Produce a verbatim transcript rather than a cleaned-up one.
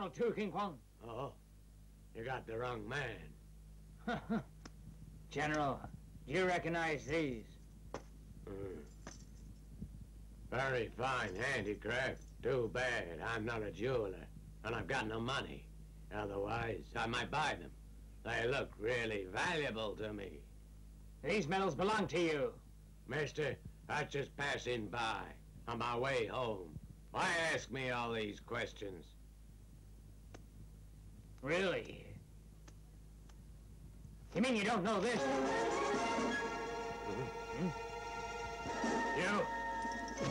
General Tu, King Kwang. Oh, you got the wrong man. General, do you recognize these? Mm. Very fine handicraft. Too bad I'm not a jeweler, and I've got no money. Otherwise, I might buy them. They look really valuable to me. These medals belong to you. Mister, I was just passing by on my way home. Why ask me all these questions? Really? You mean you don't know this? Mm-hmm. You!